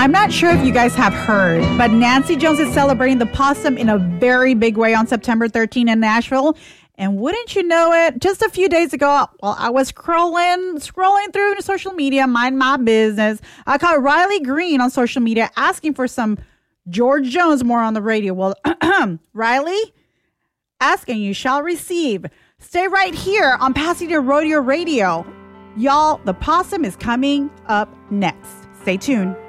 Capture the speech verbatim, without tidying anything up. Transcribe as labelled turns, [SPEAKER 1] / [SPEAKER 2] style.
[SPEAKER 1] I'm not sure if you guys have heard, but Nancy Jones is celebrating the possum in a very big way on September thirteenth in Nashville. And wouldn't you know it, just a few days ago, while I was scrolling, scrolling through social media, mind my business, I caught Riley Green on social media asking for some George Jones more on the radio. Well, Riley, ask and you shall receive. Stay right here on Pasadena Rodeo Radio. Y'all, the possum is coming up next. Stay tuned.